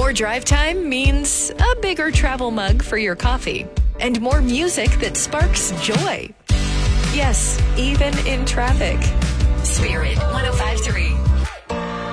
More drive time means a bigger travel mug for your coffee and more music that sparks joy. Yes, even in traffic. Spirit 105.3.